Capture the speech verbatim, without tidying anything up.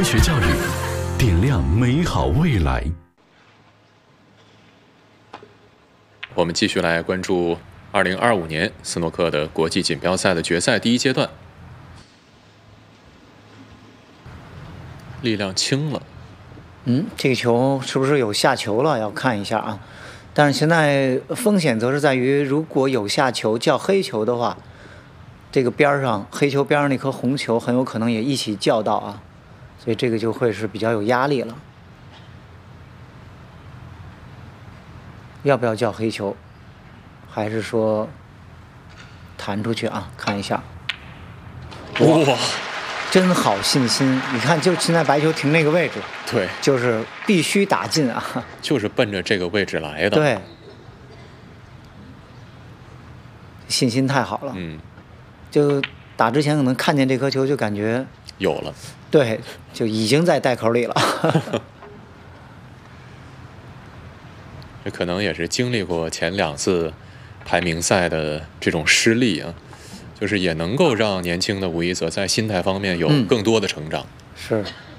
学教育，点亮美好未来。 我们继续来关注二零二五年斯诺克的国际锦标赛的决赛第一阶段。力量轻了， 嗯，这个球是不是有下球了？要看一下啊。但是现在风险则是在于，如果有下球叫黑球的话，这个边上黑球边上那颗红球很有可能也一起叫到啊，所以这个就会是比较有压力了。要不要叫黑球？还是说弹出去啊？看一下。 哇， 真好信心！你看，就现在白球停那个位置， 对， 就是必须打进啊， 就是奔着这个位置来的。 对，信心太好了。 嗯， 就打之前可能看见这颗球就感觉有了， 对，就已经在袋口里了。 这可能也是经历过前两次排名赛的这种失利啊。就是也能够让年轻的武一泽在心态方面有更多的成长。 嗯、是。